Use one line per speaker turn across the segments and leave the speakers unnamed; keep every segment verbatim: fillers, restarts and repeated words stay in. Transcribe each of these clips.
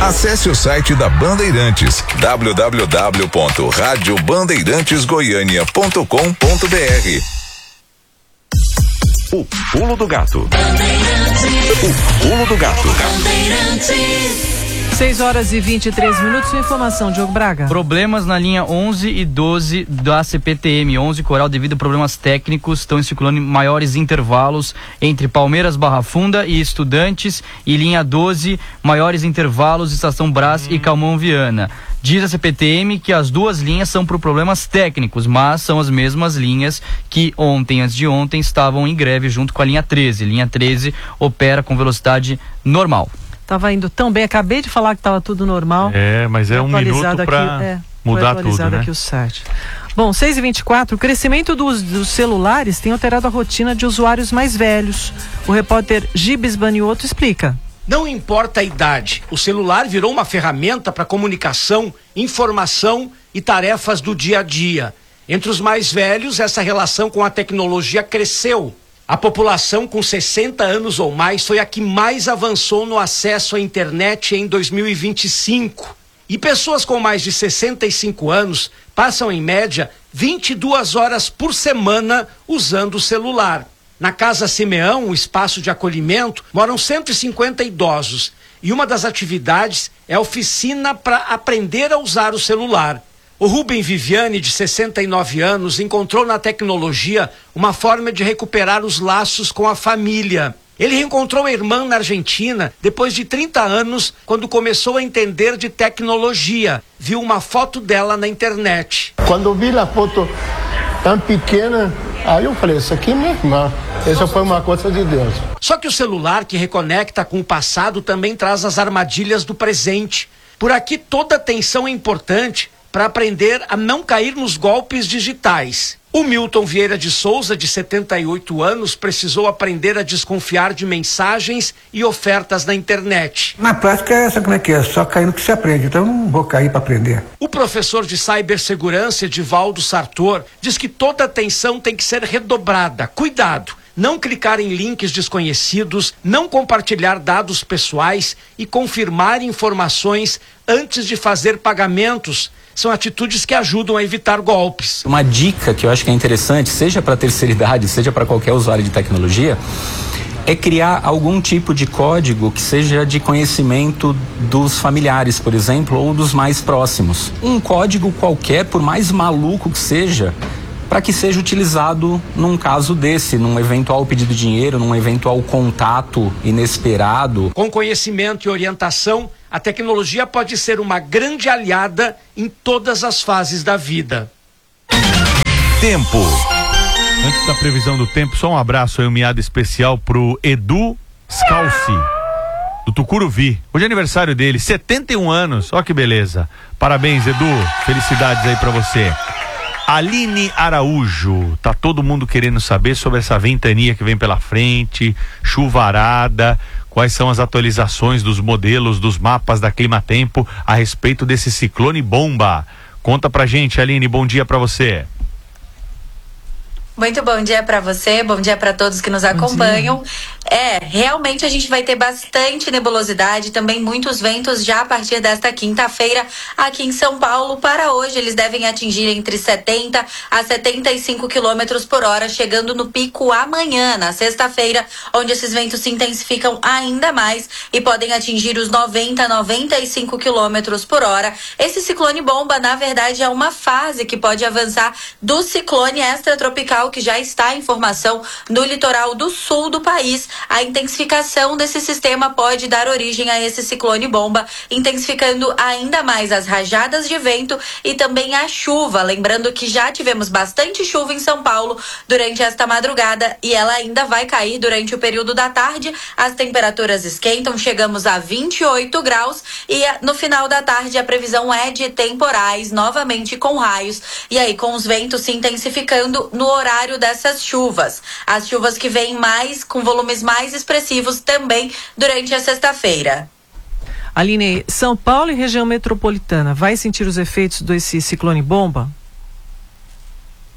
Acesse o site da Bandeirantes, w w w ponto rádio bandeirantes goiânia ponto com ponto b r.
O pulo do gato. O pulo do gato.
seis horas e vinte e três minutos. Informação, Diogo Braga.
Problemas na linha onze e doze da C P T M. onze Coral, devido a problemas técnicos, estão circulando em maiores intervalos entre Palmeiras, Barra Funda e Estudantes, e linha doze, maiores intervalos, Estação Brás hum. e Calmon Viana. Diz a C P T M que as duas linhas são por problemas técnicos, mas são as mesmas linhas que ontem, antes de ontem, estavam em greve junto com a linha treze. Linha treze opera com velocidade normal.
Tava indo tão bem, acabei de falar que estava tudo normal.
É, mas é um minuto para
é,
mudar tudo, né?
Aqui o site. Bom, seis e vinte e quatro, o crescimento dos, dos celulares tem alterado a rotina de usuários mais velhos. O repórter Gibes Banioto explica.
Não importa a idade, o celular virou uma ferramenta para comunicação, informação e tarefas do dia a dia. Entre os mais velhos, essa relação com a tecnologia cresceu. A população com sessenta anos ou mais foi a que mais avançou no acesso à internet em dois mil e vinte e cinco. E pessoas com mais de sessenta e cinco anos passam, em média, vinte e duas horas por semana usando o celular. Na Casa Simeão, um espaço de acolhimento, moram cento e cinquenta idosos. E uma das atividades é a oficina para aprender a usar o celular. O Rubem Viviane, de sessenta e nove anos, encontrou na tecnologia uma forma de recuperar os laços com a família. Ele reencontrou a irmã na Argentina depois de trinta anos, quando começou a entender de tecnologia. Viu uma foto dela na internet.
Quando vi a foto tão pequena, aí eu falei, isso aqui é minha irmã. Essa foi uma coisa de Deus.
Só que o celular que reconecta com o passado também traz as armadilhas do presente. Por aqui toda atenção é importante para aprender a não cair nos golpes digitais. O Milton Vieira de Souza, de setenta e oito anos, precisou aprender a desconfiar de mensagens e ofertas na internet.
Na prática, essa como é que é? Só cair no que se aprende, então eu não vou cair para aprender.
O professor de cibersegurança, Edivaldo Sartor, diz que toda atenção tem que ser redobrada. Cuidado! Não clicar em links desconhecidos, não compartilhar dados pessoais e confirmar informações antes de fazer pagamentos. São atitudes que ajudam a evitar golpes.
Uma dica que eu acho que é interessante, seja para a terceira idade, seja para qualquer usuário de tecnologia, é criar algum tipo de código que seja de conhecimento dos familiares, por exemplo, ou dos mais próximos. Um código qualquer, por mais maluco que seja, para que seja utilizado num caso desse, num eventual pedido de dinheiro, num eventual contato inesperado.
Com conhecimento e orientação, a tecnologia pode ser uma grande aliada em todas as fases da vida.
Tempo.
Antes da previsão do tempo, só um abraço aí, um miado especial pro Edu Scalci, do Tucuruvi. Hoje é aniversário dele, setenta e um anos, ó que beleza. Parabéns, Edu, felicidades aí pra você. Aline Araújo, tá todo mundo querendo saber sobre essa ventania que vem pela frente, chuvarada, quais são as atualizações dos modelos, dos mapas da Climatempo a respeito desse ciclone bomba. Conta pra gente, Aline, bom dia pra você.
Muito bom dia para você, bom dia para todos que nos acompanham. É, realmente a gente vai ter bastante nebulosidade, também muitos ventos já a partir desta quinta-feira aqui em São Paulo. Para hoje eles devem atingir entre setenta a setenta e cinco quilômetros por hora, chegando no pico amanhã, na sexta-feira, onde esses ventos se intensificam ainda mais e podem atingir os noventa a noventa e cinco quilômetros por hora. Esse ciclone bomba, na verdade, é uma fase que pode avançar do ciclone extratropical que já está em formação no litoral do sul do país. A intensificação desse sistema pode dar origem a esse ciclone bomba, intensificando ainda mais as rajadas de vento e também a chuva. Lembrando que já tivemos bastante chuva em São Paulo durante esta madrugada e ela ainda vai cair durante o período da tarde. As temperaturas esquentam, chegamos a vinte e oito graus e no final da tarde a previsão é de temporais, novamente com raios, e aí com os ventos se intensificando no horário dessas chuvas. As chuvas que vêm mais, com volumes mais expressivos também durante a sexta-feira.
Aline, São Paulo e região metropolitana vai sentir os efeitos desse ciclone bomba?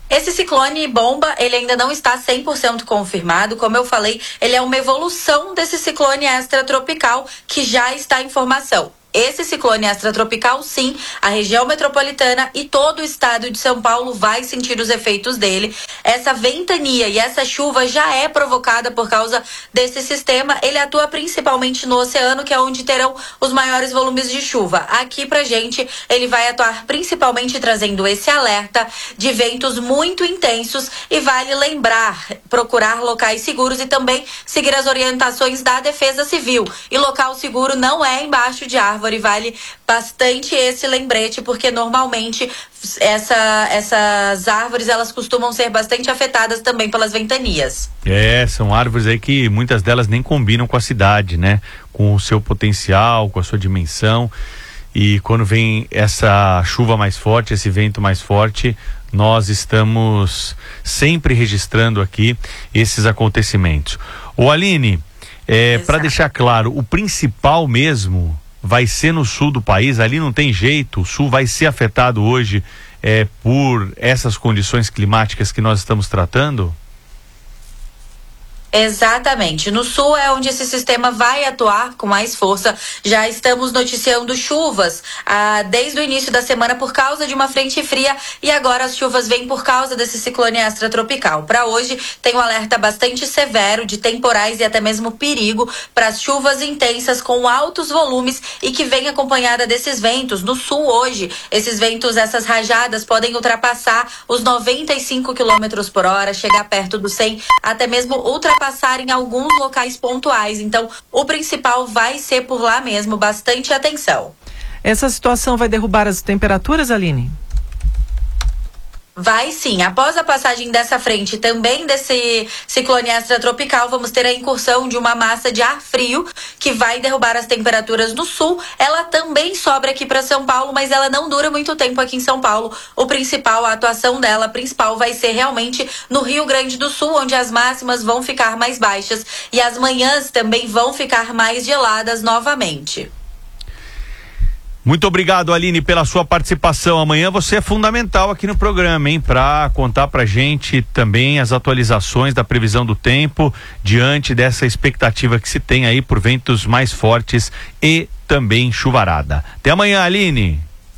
Esse ciclone bomba, ele ainda não está cem por cento confirmado. Como eu falei, ele é uma evolução desse ciclone extratropical que já está em formação. Esse ciclone extratropical, sim, a região metropolitana e todo o estado de São Paulo vai sentir os efeitos dele. Essa ventania e essa chuva já é provocada por causa desse sistema. Ele atua principalmente no oceano, que é onde terão os maiores volumes de chuva. Aqui pra gente, ele vai atuar principalmente trazendo esse alerta de ventos muito intensos e vale lembrar, procurar locais seguros e também seguir as orientações da Defesa Civil. E local seguro não é embaixo de árvore. Vale bastante esse lembrete, porque normalmente essa, essas árvores elas costumam ser bastante afetadas também pelas ventanias.
É, são árvores aí que muitas delas nem combinam com a cidade, né? Com o seu potencial, com a sua dimensão. E quando vem essa chuva mais forte, esse vento mais forte, nós estamos sempre registrando aqui esses acontecimentos. Ô Aline, é, para deixar claro, o principal mesmo vai ser no sul do país, ali não tem jeito, o sul vai ser afetado hoje é, por essas condições climáticas que nós estamos tratando?
Exatamente. No sul é onde esse sistema vai atuar com mais força. Já estamos noticiando chuvas ah, desde o início da semana por causa de uma frente fria e agora as chuvas vêm por causa desse ciclone extratropical. Para hoje tem um alerta bastante severo de temporais e até mesmo perigo para as chuvas intensas com altos volumes e que vem acompanhada desses ventos. No sul hoje, esses ventos, essas rajadas podem ultrapassar os noventa e cinco quilômetros por hora, chegar perto dos cem, até mesmo ultrapassar passar em alguns locais pontuais. Então, o principal vai ser por lá mesmo. Bastante atenção.
Essa situação vai derrubar as temperaturas, Aline?
Vai sim. Após a passagem dessa frente, também desse ciclone extratropical, vamos ter a incursão de uma massa de ar frio que vai derrubar as temperaturas no sul. Ela também sobra aqui para São Paulo, mas ela não dura muito tempo aqui em São Paulo. O principal, a atuação dela principal vai ser realmente no Rio Grande do Sul, onde as máximas vão ficar mais baixas e as manhãs também vão ficar mais geladas novamente.
Muito obrigado, Aline, pela sua participação. Amanhã você é fundamental aqui no programa, hein? Para contar pra gente também as atualizações da previsão do tempo diante dessa expectativa que se tem aí por ventos mais fortes e também chuvarada. Até amanhã, Aline.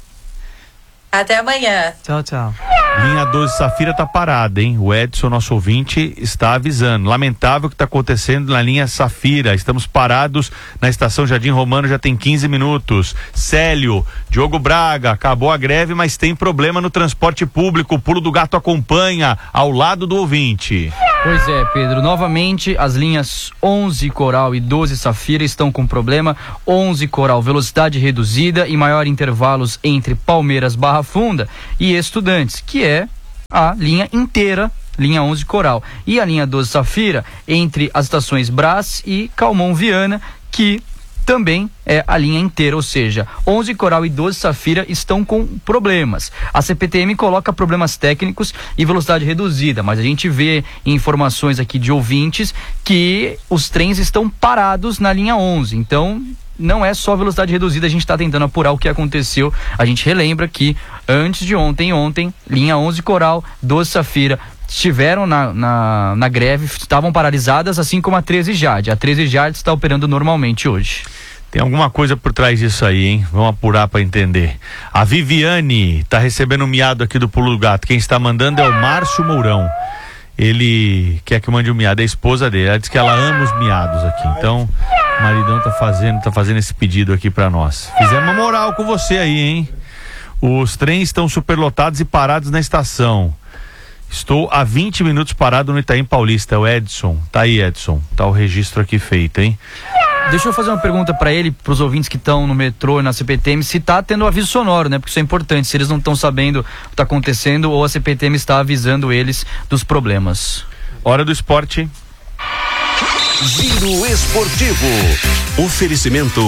Até amanhã.
Tchau, tchau.
Linha doze Safira tá parada, hein? O Edson, nosso ouvinte, está avisando. Lamentável o que está acontecendo na linha Safira. Estamos parados na estação Jardim Romano já tem quinze minutos. Célio, Diogo Braga, acabou a greve, mas tem problema no transporte público. O Pulo do Gato acompanha ao lado do ouvinte.
Pois é, Pedro, novamente as linhas onze Coral e doze Safira estão com problema. onze Coral, velocidade reduzida e maior intervalos entre Palmeiras, Barra Funda e Estudantes, que é a linha inteira, linha onze Coral. E a linha doze Safira, entre as estações Brás e Calmon Viana, que também é a linha inteira, ou seja, onze Coral e doze Safira estão com problemas. A C P T M coloca problemas técnicos e velocidade reduzida, mas a gente vê informações aqui de ouvintes que os trens estão parados na linha onze, então não é só velocidade reduzida, a gente está tentando apurar o que aconteceu. A gente relembra que antes de ontem, ontem, linha onze Coral, doze Safira estiveram na, na, na greve, estavam paralisadas, assim como a treze Jade. A treze Jade está operando normalmente hoje.
Tem alguma coisa por trás disso aí, hein? Vamos apurar para entender. A Viviane está recebendo um miado aqui do Pulo do Gato. Quem está mandando é o Márcio Mourão. Ele quer que eu mande um miado, é a esposa dele. Ela diz que ela ama os miados aqui. Então, o maridão tá fazendo, tá fazendo esse pedido aqui para nós. Fizemos uma moral com você aí, hein? Os trens estão superlotados e parados na estação. Estou há vinte minutos parado no Itaim Paulista. É o Edson. Tá aí, Edson. Tá o registro aqui feito, hein?
Deixa eu fazer uma pergunta para ele, para os ouvintes que estão no metrô e na C P T M, se tá tendo aviso sonoro, né? Porque isso é importante, se eles não estão sabendo o que está acontecendo ou a C P T M está avisando eles dos problemas.
Hora do esporte.
Giro esportivo. Oferecimento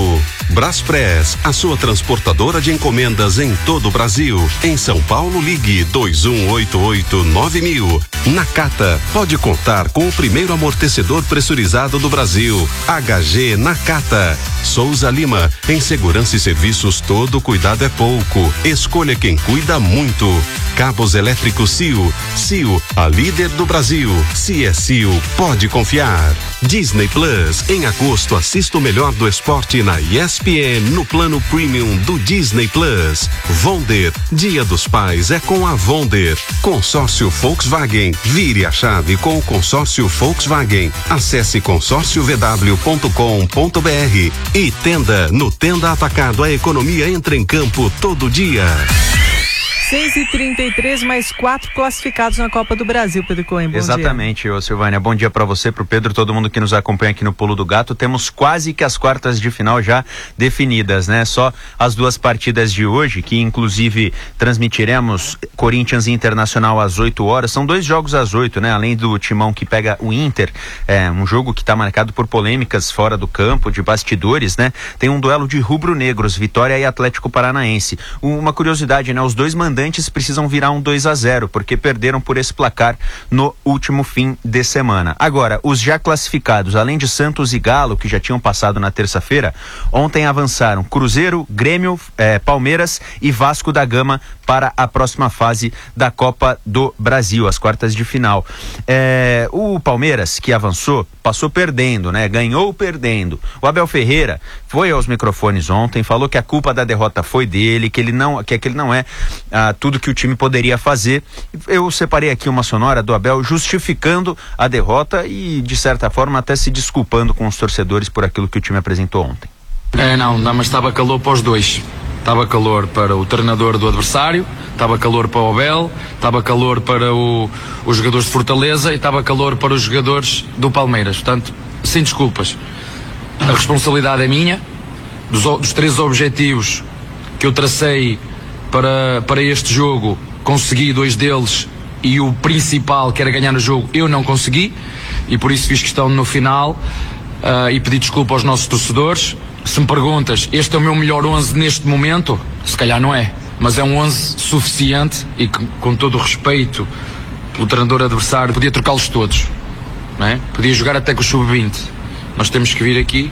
Braspress, a sua transportadora de encomendas em todo o Brasil. Em São Paulo, ligue dois um oito oito nove mil. Nakata, pode contar com o primeiro amortecedor pressurizado do Brasil. H G Nakata. Souza Lima, em segurança e serviços todo cuidado é pouco. Escolha quem cuida muito. Cabos elétricos C I O. C I O, a líder do Brasil. Se é C I O, pode confiar. Disney Plus, em agosto assista o melhor do esporte na E S P N no plano premium do Disney Plus. Vonder, Dia dos Pais é com a Vonder. Consórcio Volkswagen, vire a chave com o consórcio Volkswagen. Acesse consórcio v w ponto com ponto b r. E Tenda, no Tenda Atacado a economia entra em campo todo dia.
seis e trinta e três, mais quatro classificados na Copa do Brasil, Pedro Cohen. Bom
Exatamente,
dia.
Ô, Silvânia. Bom dia para você, pro Pedro, todo mundo que nos acompanha aqui no Pulo do Gato. Temos quase que as quartas de final já definidas, né? Só as duas partidas de hoje, que inclusive transmitiremos Corinthians e Internacional às oito horas. São dois jogos às oito, né? Além do Timão que pega o Inter, é um jogo que está marcado por polêmicas fora do campo, de bastidores, né? Tem um duelo de rubro-negros, Vitória e Atlético Paranaense. Uma curiosidade, né? Os dois mandantes precisam virar um dois a zero, porque perderam por esse placar no último fim de semana. Agora, os já classificados, além de Santos e Galo, que já tinham passado na terça-feira, ontem avançaram Cruzeiro, Grêmio, eh, Palmeiras e Vasco da Gama para a próxima fase da Copa do Brasil, as quartas de final. Eh, o Palmeiras, que avançou, passou perdendo, né? Ganhou perdendo. O Abel Ferreira foi aos microfones ontem, falou que a culpa da derrota foi dele, que ele não, que aquele não é ah, tudo que o time poderia fazer. Eu separei aqui uma sonora do Abel justificando a derrota e, de certa forma, até se desculpando com os torcedores por aquilo que o time apresentou ontem.
É, não, não, mas estava calor para os dois. Estava calor para o treinador do adversário, estava calor para o Abel, estava calor para o, os jogadores de Fortaleza e estava calor para os jogadores do Palmeiras. Portanto, sem desculpas. A responsabilidade é minha, dos, dos três objetivos que eu tracei para, para este jogo, consegui dois deles e o principal, que era ganhar o jogo, eu não consegui, e por isso fiz questão no final uh, e pedi desculpa aos nossos torcedores. Se me perguntas, este é o meu melhor onze neste momento? Se calhar não é, mas é um onze suficiente e que, com todo o respeito pelo treinador adversário, podia trocá-los todos, não é? Podia jogar até com o sub vinte. Nós temos que vir aqui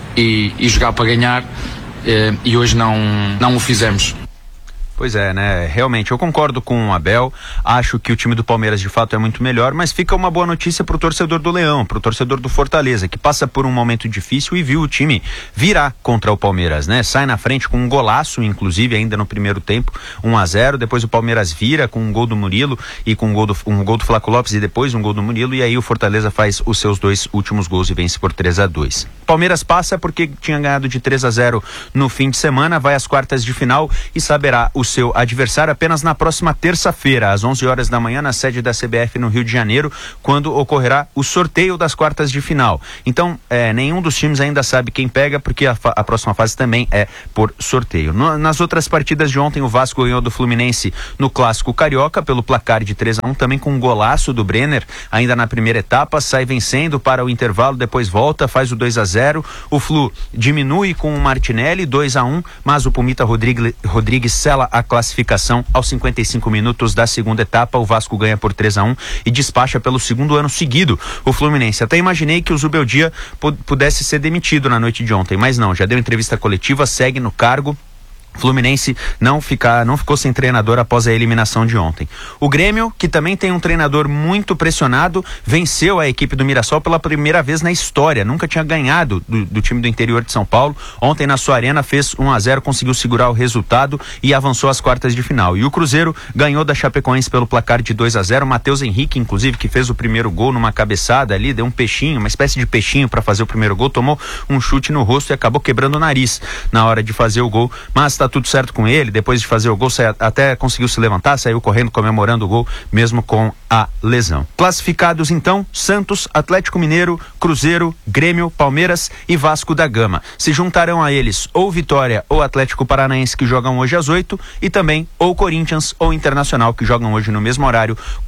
e, e jogar para ganhar, eh, e hoje não, não o fizemos.
Pois é, né? Realmente, eu concordo com o Abel, acho que o time do Palmeiras de fato é muito melhor, mas fica uma boa notícia pro torcedor do Leão, pro torcedor do Fortaleza, que passa por um momento difícil e viu o time virar contra o Palmeiras, né? Sai na frente com um golaço, inclusive, ainda no primeiro tempo, um a zero, depois o Palmeiras vira com um gol do Murilo e com um gol do, um gol do Flaco Lopes e depois um gol do Murilo, e aí o Fortaleza faz os seus dois últimos gols e vence por três a dois. Palmeiras passa porque tinha ganhado de três a zero no fim de semana, vai às quartas de final e saberá o seu adversário apenas na próxima terça-feira, às onze horas da manhã, na sede da C B F no Rio de Janeiro, quando ocorrerá o sorteio das quartas de final. Então, é, nenhum dos times ainda sabe quem pega, porque a, a próxima fase também é por sorteio. No, nas outras partidas de ontem, o Vasco ganhou do Fluminense no Clássico Carioca, pelo placar de três a um, também com um golaço do Brenner, ainda na primeira etapa, sai vencendo para o intervalo, depois volta, faz o dois a zero, o Flu diminui com o Martinelli, dois a um, mas o Pumita Rodrigues, Rodrigues sela a classificação aos cinquenta e cinco minutos da segunda etapa. O Vasco ganha por três a um e despacha pelo segundo ano seguido o Fluminense. Até imaginei que o Zubeldia pudesse ser demitido na noite de ontem, mas não, já deu entrevista coletiva, segue no cargo. Fluminense não, fica, não ficou sem treinador após a eliminação de ontem. O Grêmio, que também tem um treinador muito pressionado, venceu a equipe do Mirassol pela primeira vez na história. Nunca tinha ganhado do, do time do interior de São Paulo. Ontem na sua arena fez um a zero, conseguiu segurar o resultado e avançou às quartas de final. E o Cruzeiro ganhou da Chapecoense pelo placar de dois a zero. Matheus Henrique, inclusive, que fez o primeiro gol numa cabeçada ali, deu um peixinho, uma espécie de peixinho para fazer o primeiro gol, tomou um chute no rosto e acabou quebrando o nariz na hora de fazer o gol, mas tá tudo certo com ele. Depois de fazer o gol, até conseguiu se levantar, saiu correndo comemorando o gol, mesmo com a lesão. Classificados então, Santos, Atlético Mineiro, Cruzeiro, Grêmio, Palmeiras e Vasco da Gama. Se juntarão a eles ou Vitória ou Atlético Paranaense, que jogam hoje às oito, e também ou Corinthians ou Internacional, que jogam hoje no mesmo horário, com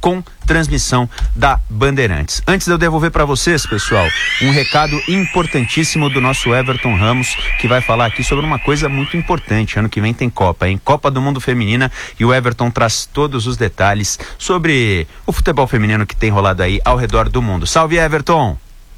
transmissão da Bandeirantes. Antes de eu devolver para vocês, pessoal, um recado importantíssimo do nosso Everton Ramos, que vai falar aqui sobre uma coisa muito importante. Ano que vem tem Copa, hein? Copa do Mundo Feminina, e o Everton traz todos os detalhes sobre o futebol feminino que tem rolado aí ao redor do mundo. Salve, Everton!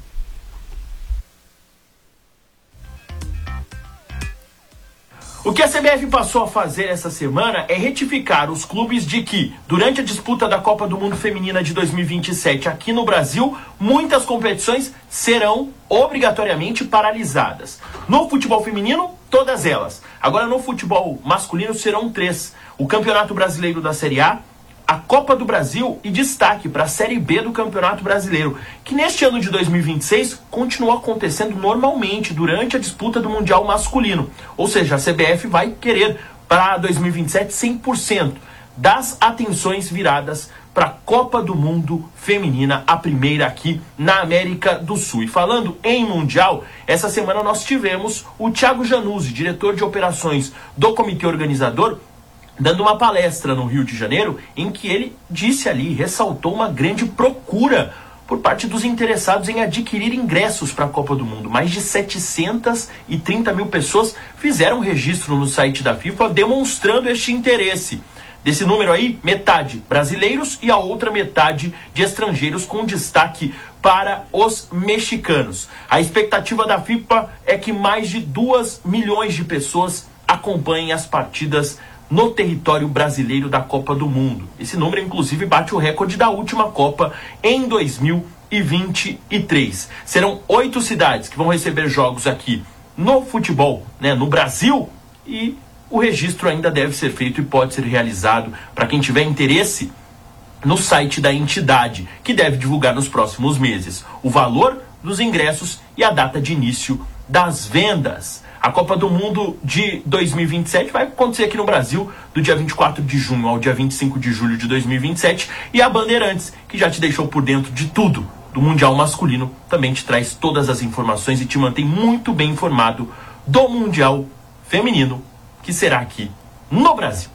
O que a C B F passou a fazer essa semana é retificar os clubes de que, durante a disputa da Copa do Mundo Feminina de dois mil e vinte e sete aqui no Brasil, muitas competições serão obrigatoriamente paralisadas. No futebol feminino, todas elas. Agora, no futebol masculino, serão três. O Campeonato Brasileiro da Série A, a Copa do Brasil e destaque para a Série B do Campeonato Brasileiro, que neste ano de dois mil e vinte e seis continuou acontecendo normalmente durante a disputa do Mundial Masculino. Ou seja, a C B F vai querer para dois mil e vinte e sete cem por cento das atenções viradas para a Copa do Mundo Feminina, a primeira aqui na América do Sul. E falando em Mundial, essa semana nós tivemos o Thiago Januzzi, diretor de operações do comitê organizador, dando uma palestra no Rio de Janeiro, em que ele disse ali, ressaltou uma grande procura por parte dos interessados em adquirir ingressos para a Copa do Mundo. Mais de setecentas e trinta mil pessoas fizeram registro no site da FIFA, demonstrando este interesse. Desse número aí, metade brasileiros e a outra metade de estrangeiros, com destaque para os mexicanos. A expectativa da FIFA é que mais de dois milhões de pessoas acompanhem as partidas no território brasileiro da Copa do Mundo. Esse número, inclusive, bate o recorde da última Copa em dois mil e vinte e três. Serão oito cidades que vão receber jogos aqui no futebol, né, no Brasil, e o registro ainda deve ser feito e pode ser realizado para quem tiver interesse no site da entidade, que deve divulgar nos próximos meses o valor dos ingressos e a data de início das vendas. A Copa do Mundo de dois mil e vinte e sete vai acontecer aqui no Brasil do dia vinte e quatro de junho ao dia vinte e cinco de julho de dois mil e vinte e sete, e a Bandeirantes, que já te deixou por dentro de tudo do Mundial Masculino, também te traz todas as informações e te mantém muito bem informado do Mundial Feminino, que será aqui no Brasil.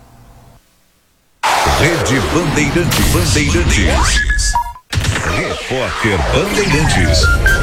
Rede Bandeirantes. Bandeirantes. Repórter Bandeirantes.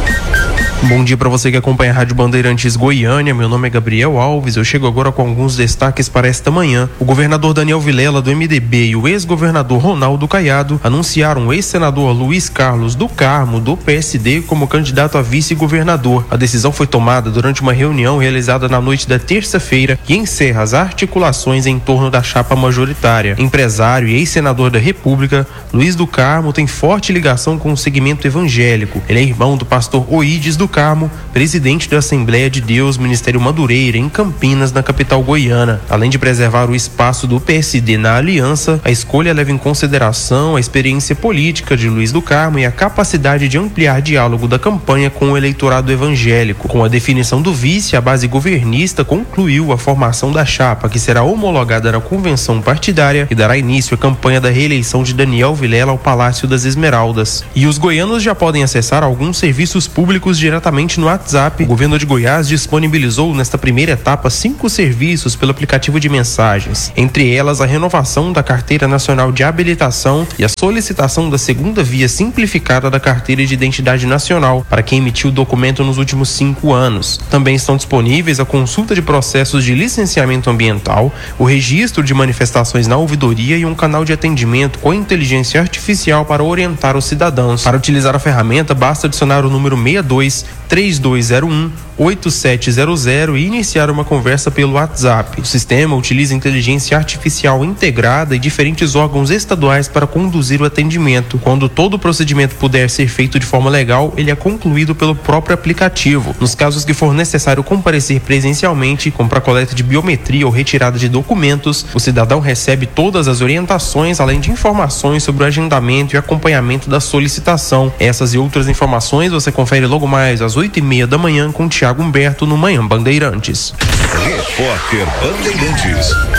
Bom dia para você que acompanha a Rádio Bandeirantes Goiânia. Meu nome é Gabriel Alves. Eu chego agora com alguns destaques para esta manhã. O governador Daniel Vilela, do M D B, e o ex-governador Ronaldo Caiado anunciaram o ex-senador Luiz Carlos do Carmo, do P S D, como candidato a vice-governador. A decisão foi tomada durante uma reunião realizada na noite da terça-feira e encerra as articulações em torno da chapa majoritária. Empresário e ex-senador da República, Luiz do Carmo tem forte ligação com o segmento evangélico. Ele é irmão do pastor Oídes do Carmo, presidente da Assembleia de Deus Ministério Madureira, em Campinas, na capital goiana. Além de preservar o espaço do P S D na aliança, a escolha leva em consideração a experiência política de Luiz do Carmo e a capacidade de ampliar diálogo da campanha com o eleitorado evangélico. Com a definição do vice, a base governista concluiu a formação da chapa, que será homologada na convenção partidária e dará início à campanha da reeleição de Daniel Vilela ao Palácio das Esmeraldas. E os goianos já podem acessar alguns serviços públicos diretamente no WhatsApp. O governo de Goiás disponibilizou nesta primeira etapa cinco serviços pelo aplicativo de mensagens, entre elas a renovação da Carteira Nacional de Habilitação e a solicitação da segunda via simplificada da Carteira de Identidade Nacional para quem emitiu o documento nos últimos cinco anos. Também estão disponíveis a consulta de processos de licenciamento ambiental, o registro de manifestações na ouvidoria e um canal de atendimento com inteligência artificial para orientar os cidadãos. Para utilizar a ferramenta, basta adicionar o número seis dois três dois zero um oito sete zero zero e iniciar uma conversa pelo WhatsApp. O sistema utiliza inteligência artificial integrada e diferentes órgãos estaduais para conduzir o atendimento. Quando todo o procedimento puder ser feito de forma legal, ele é concluído pelo próprio aplicativo. Nos casos que for necessário comparecer presencialmente, como para coleta de biometria ou retirada de documentos, o cidadão recebe todas as orientações, além de informações sobre o agendamento e acompanhamento da solicitação. Essas e outras informações você confere logo mais às oito e meia da manhã com Thiago Humberto no Manhã Bandeirantes.
Repórter Bandeirantes.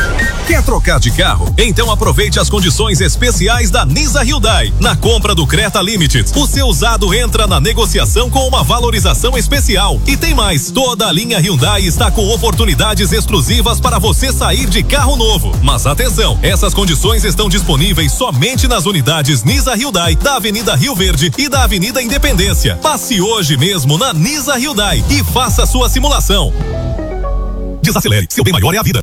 Quer trocar de carro? Então aproveite as condições especiais da Nisa Hyundai. Na compra do Creta Limited, o seu usado entra na negociação com uma valorização especial. E tem mais, toda a linha Hyundai está com oportunidades exclusivas para você sair de carro novo. Mas atenção, essas condições estão disponíveis somente nas unidades Nisa Hyundai da Avenida Rio Verde e da Avenida Independência. Passe hoje mesmo na Nisa Hyundai e faça sua simulação. Desacelere, seu bem maior é a vida.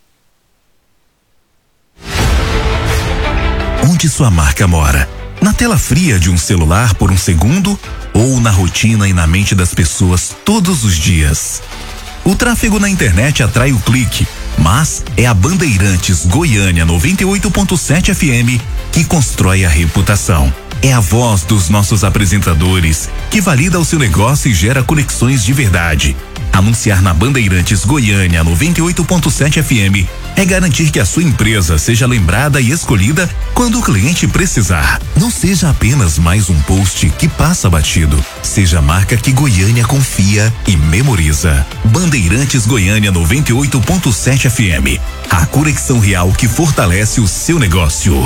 Onde sua marca mora? Na tela fria de um celular por um segundo ou na rotina e na mente das pessoas todos os dias? O tráfego na internet atrai o clique, mas é a Bandeirantes Goiânia noventa e oito ponto sete F M que constrói a reputação. É a voz dos nossos apresentadores que valida o seu negócio e gera conexões de verdade. Anunciar na Bandeirantes Goiânia noventa e oito ponto sete F M é garantir que a sua empresa seja lembrada e escolhida quando o cliente precisar. Não seja apenas mais um post que passa batido. Seja a marca que Goiânia confia e memoriza. Bandeirantes Goiânia noventa e oito ponto sete F M. A conexão real que fortalece o seu negócio.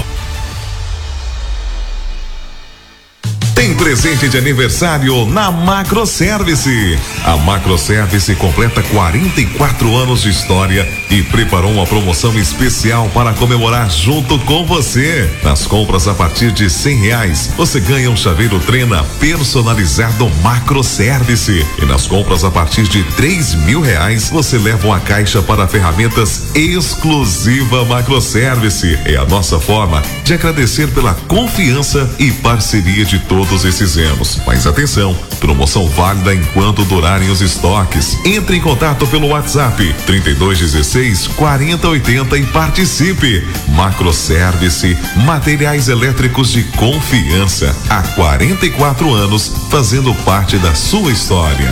Tem presente de aniversário na Macroservice. A Macroservice completa quarenta e quatro anos de história e preparou uma promoção especial para comemorar junto com você. Nas compras a partir de cem reais, você ganha um chaveiro Trena personalizado Macroservice. E nas compras a partir de três mil reais, você leva uma caixa para ferramentas exclusiva Macroservice. É a nossa forma de agradecer pela confiança e parceria de todos Todos esses anos. Mas atenção, promoção válida enquanto durarem os estoques. Entre em contato pelo WhatsApp trinta e dois dezesseis, quarenta oitenta e participe. Macroservice, materiais elétricos de confiança. Há quarenta e quatro anos, fazendo parte da sua história.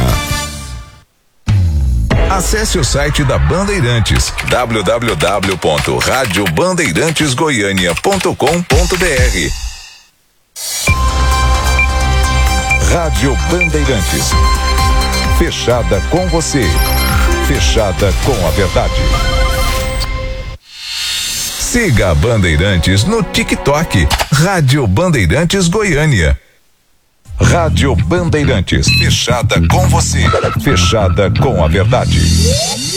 Acesse o site da Bandeirantes, w w w ponto rádio bandeirantes goiânia ponto com ponto b r. Rádio Bandeirantes. Fechada com você. Fechada com a verdade. Siga a Bandeirantes no TikTok. Rádio Bandeirantes Goiânia. Rádio Bandeirantes. Fechada com você. Fechada com a verdade.